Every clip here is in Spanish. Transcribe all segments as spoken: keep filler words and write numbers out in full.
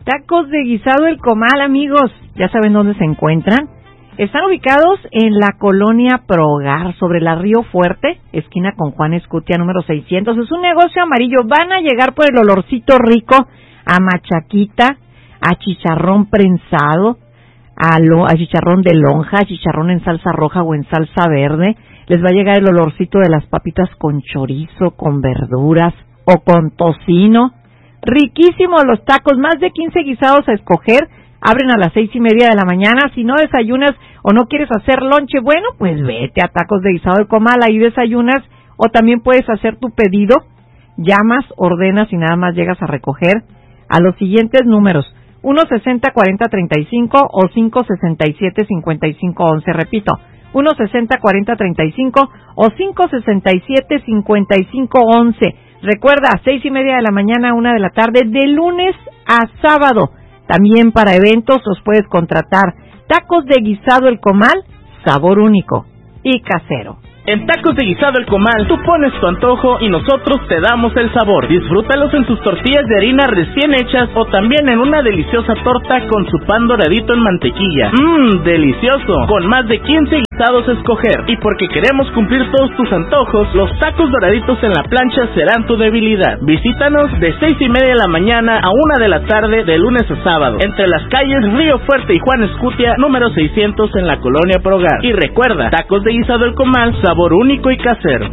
Tacos de Guisado El Comal, amigos. ¿Ya saben dónde se encuentran? Están ubicados en la colonia Progar, sobre la Río Fuerte, esquina con Juan Escutia, número seiscientos. Es un negocio amarillo. Van a llegar por el olorcito rico a machaquita, a chicharrón prensado, a, lo, a chicharrón de lonja, a chicharrón en salsa roja o en salsa verde. Les va a llegar el olorcito de las papitas con chorizo, con verduras o con tocino. Riquísimos los tacos, más de quince guisados a escoger. Abren a las seis y media de la mañana. Si no desayunas o no quieres hacer lonche, bueno, pues vete a Tacos de Guisado El Comal, ahí desayunas. O también puedes hacer tu pedido, llamas, ordenas y nada más llegas a recoger a los siguientes números: uno sesenta cuarenta treinta y cinco o cinco sesenta y siete cincuenta y cinco once. Repito, uno sesenta cuarenta treinta y cinco o cinco sesenta y siete cincuenta y cinco once. Recuerda, a seis y media de la mañana a una de la tarde, de lunes a sábado. También para eventos los puedes contratar. Tacos de Guisado El Comal, sabor único y casero. En Tacos de Guisado El Comal, tú pones tu antojo y nosotros te damos el sabor. Disfrútalos en sus tortillas de harina recién hechas o también en una deliciosa torta con su pan doradito en mantequilla. Mmm, delicioso, con más de quince guisados a escoger. Y porque queremos cumplir todos tus antojos, los tacos doraditos en la plancha serán tu debilidad. Visítanos de seis y media de la mañana a una de la tarde, de lunes a sábado, entre las calles Río Fuerte y Juan Escutia, número seiscientos, en la colonia Progar. Y recuerda, Tacos de Guisado El Comal, sabor único y casero.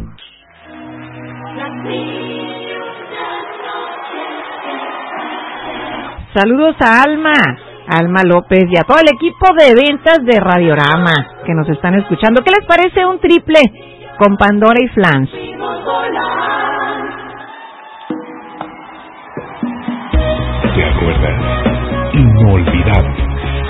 Saludos a Alma, Alma López y a todo el equipo de ventas de Radiorama que nos están escuchando. ¿Qué les parece un triple con Pandora y Flans? ¿Te acuerdas? Inolvidable.